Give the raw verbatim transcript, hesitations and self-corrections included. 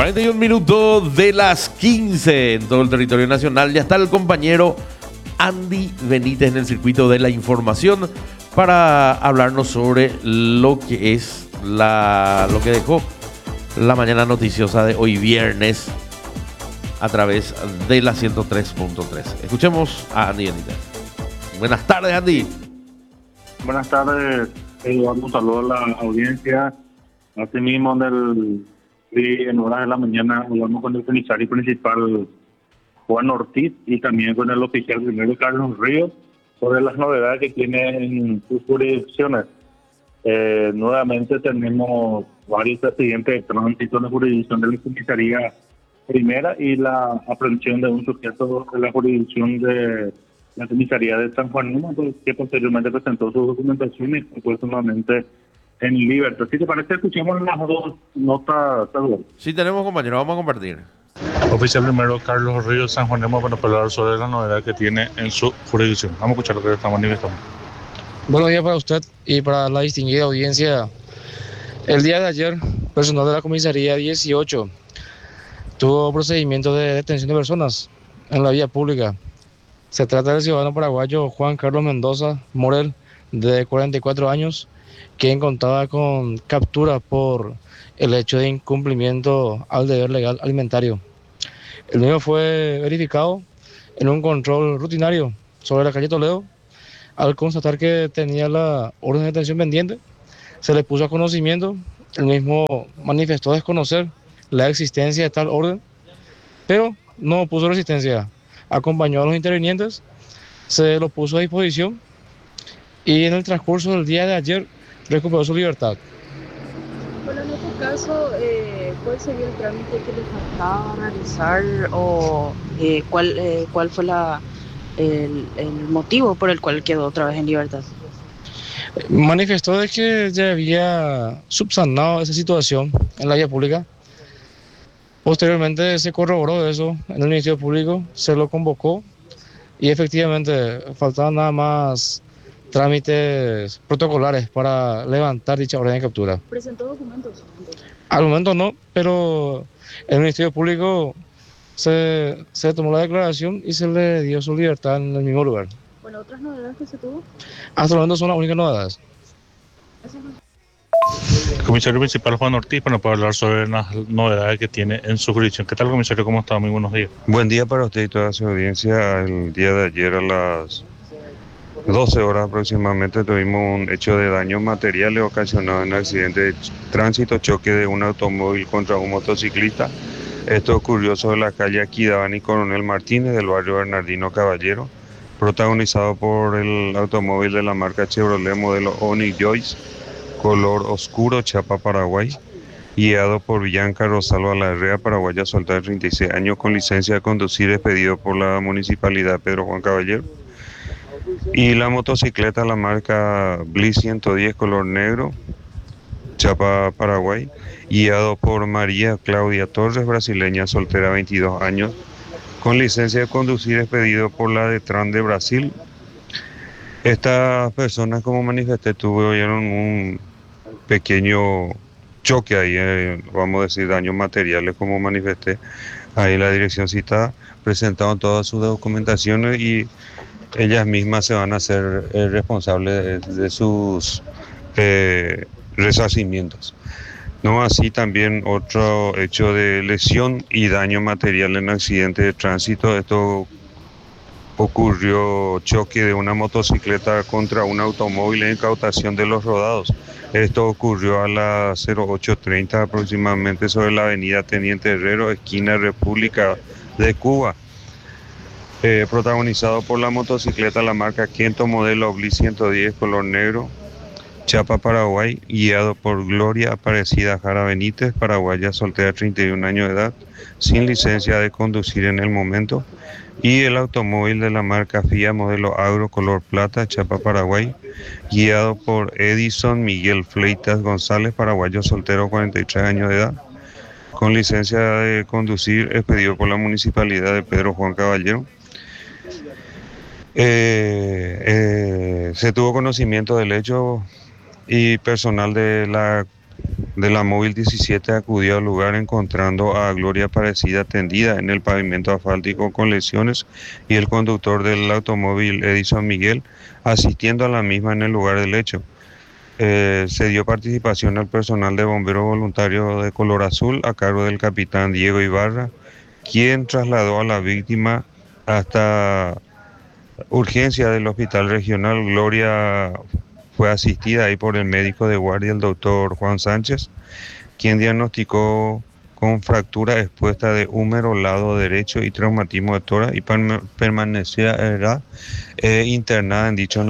cuarenta y un minutos de las quince en todo el territorio nacional. Ya está el compañero Andy Benítez en el circuito de la información para hablarnos sobre lo que es la, lo que dejó la mañana noticiosa de hoy viernes a través de la ciento tres punto tres. Escuchemos a Andy Benítez. Buenas tardes, Andy. Buenas tardes, Eduardo. Un saludo a la audiencia. Así mismo, en, el, en horas de la mañana hablamos con el comisario principal Juan Ortiz y también con el oficial primero Carlos Ríos sobre las novedades que tienen sus jurisdicciones. Eh, nuevamente tenemos varios accidentes de tránsito en la jurisdicción de la comisaría primera y la aprehensión de un sujeto en la jurisdicción de la comisaría de San Juan, que posteriormente presentó su documentación y fue nuevamente en libertad. Si te parece, escuchemos las dos notas. Sí, tenemos, compañero, vamos a compartir. Oficial primero Carlos Ríos, San Juan, para hablar sobre la novedad que tiene en su jurisdicción. Vamos a escuchar lo que estamos manifestando. Buenos días para usted y para la distinguida audiencia. El día de ayer, personal de la comisaría dieciocho tuvo procedimiento de detención de personas en la vía pública. Se trata del ciudadano paraguayo Juan Carlos Mendoza Morel, de cuarenta y cuatro años, quien contaba con captura por el hecho de incumplimiento al deber legal alimentario. El mismo fue verificado en un control rutinario sobre la calle Toledo. Al constatar que tenía la orden de detención pendiente, se le puso a conocimiento. El mismo manifestó desconocer la existencia de tal orden, pero no puso resistencia. Acompañó a los intervinientes, se lo puso a disposición y en el transcurso del día de ayer recuperó su libertad. Bueno, en este caso, eh, ¿cuál sería el trámite que le faltaba realizar o eh, cuál, eh, cuál fue la, el, el motivo por el cual quedó otra vez en libertad? Manifestó de que ya había subsanado esa situación en la vía pública. Posteriormente se corroboró eso en el Ministerio Público, se lo convocó y efectivamente faltaban nada más trámites protocolares para levantar dicha orden de captura. ¿Presentó documentos? Al momento no, pero el Ministerio Público se, se tomó la declaración y se le dio su libertad en el mismo lugar. Bueno, ¿otras novedades que se tuvo? Hasta el momento son las únicas novedades. El comisario principal Juan Ortiz para poder hablar sobre las novedades que tiene en su jurisdicción. ¿Qué tal, comisario? ¿Cómo está? Muy buenos días. Buen día para usted y toda su audiencia. El día de ayer a las doce horas aproximadamente tuvimos un hecho de daños materiales ocasionado en un accidente de tránsito, choque de un automóvil contra un motociclista. Esto ocurrió sobre la calle Aquidaván y Coronel Martínez del barrio Bernardino Caballero, protagonizado por el automóvil de la marca Chevrolet modelo Onix Joyce, color oscuro, Chapa, Paraguay, guiado por Bianca Rosalba Larrea, paraguaya, soltera de treinta y seis años, con licencia de conducir, expedido por la Municipalidad Pedro Juan Caballero. Y la motocicleta, la marca Bliss ciento diez, color negro, Chapa, Paraguay, guiado por María Claudia Torres, brasileña, soltera, veintidós años, con licencia de conducir, expedido por la Detran de Brasil. Estas personas, como manifesté, tuvieron un pequeño choque ahí, eh, vamos a decir, daños materiales, como manifesté. Ahí la dirección citada presentaron todas sus documentaciones y ellas mismas se van a hacer eh, responsables de, de sus eh, resarcimientos. No así también otro hecho de lesión y daño material en accidente de tránsito. Esto ocurrió choque de una motocicleta contra un automóvil en Incautación de los Rodados. Esto ocurrió a las cero ocho treinta aproximadamente sobre la avenida Teniente Herrero, esquina República de Cuba. Eh, protagonizado por la motocicleta, la marca Kento, modelo Bliss ciento diez, color negro, Chapa, Paraguay, guiado por Gloria Aparecida Jara Benítez, paraguaya, soltera, treinta y un años de edad, sin licencia de conducir en el momento. Y el automóvil de la marca Fiat, modelo Agro, color plata, Chapa, Paraguay, guiado por Edison Miguel Fleitas González, paraguayo, soltero, cuarenta y tres años de edad, con licencia de conducir, expedido por la Municipalidad de Pedro Juan Caballero. Eh, eh, se tuvo conocimiento del hecho y personal de la de la móvil diecisiete acudió al lugar encontrando a Gloria Aparecida tendida en el pavimento asfáltico con lesiones y el conductor del automóvil Edison Miguel asistiendo a la misma en el lugar del hecho. Eh, se dio participación al personal de bomberos voluntarios de color azul a cargo del capitán Diego Ibarra, quien trasladó a la víctima hasta urgencia del hospital regional. Gloria fue asistida ahí por el médico de guardia, el doctor Juan Sánchez, quien diagnosticó con fractura expuesta de húmero lado derecho y traumatismo de tórax y permanecía eh, internada en dicho